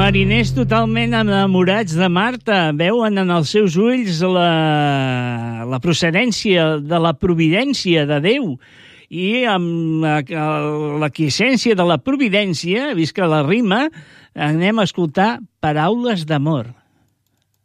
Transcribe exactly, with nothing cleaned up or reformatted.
Mariners totalment enamorats de Marta veuen en els seus ulls la, la procedència de la providència de Déu i amb la, la quiescència de la providència, visca la rima, anem a escoltar paraules d'amor.